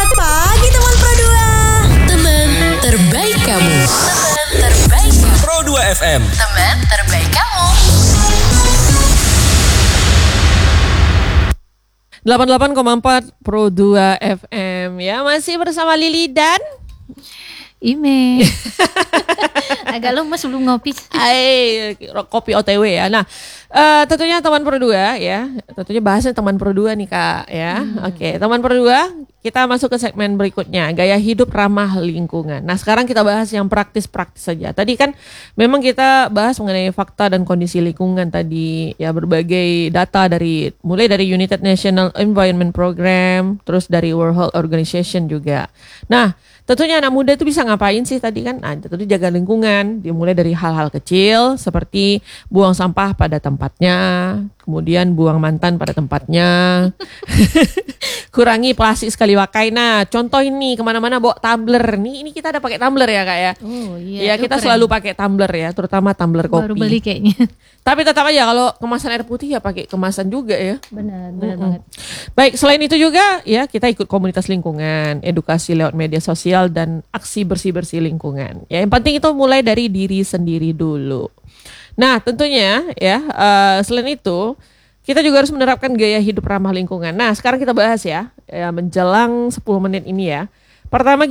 Selamat pagi teman Pro 2. Teman terbaik kamu. Teman terbaik kamu. Pro 2 FM. Teman terbaik kamu. 88,4 Pro 2 FM. Ya, masih bersama Lili dan Ime. Agak lemes belum ngopi. kopi OTW ya. Nah, tentunya teman Pro 2 ya. Tentunya bahasnya teman Pro 2 nih Kak ya. Oke, teman Pro 2, kita masuk ke segmen berikutnya, gaya hidup ramah lingkungan. Nah, sekarang kita bahas yang praktis-praktis saja. Tadi kan memang kita bahas mengenai fakta dan kondisi lingkungan tadi, ya berbagai data dari mulai dari United National Environment Program, terus dari World Health Organization juga. Nah, tentunya anak muda itu bisa ngapain sih tadi kan? Nah, tentu jaga lingkungan, dimulai dari hal-hal kecil seperti buang sampah pada tempatnya, kemudian buang mantan pada tempatnya, kurangi plastik sekali pakai. Nah, contoh ini kemana-mana bawa tumbler. Ini kita ada pakai tumbler ya Kak ya? Oh iya. Ya kita selalu pakai tumbler ya, terutama tumbler kopi. Baru beli kayaknya. Tapi tetap aja kalau kemasan air putih ya pakai kemasan juga ya. Benar banget. Baik, selain itu juga ya kita ikut komunitas lingkungan, edukasi lewat media sosial dan aksi bersih-bersih lingkungan. Ya yang penting itu mulai dari diri sendiri dulu. Nah tentunya ya selain itu kita juga harus menerapkan gaya hidup ramah lingkungan. Nah sekarang kita bahas ya menjelang 10 menit ini ya. Pertama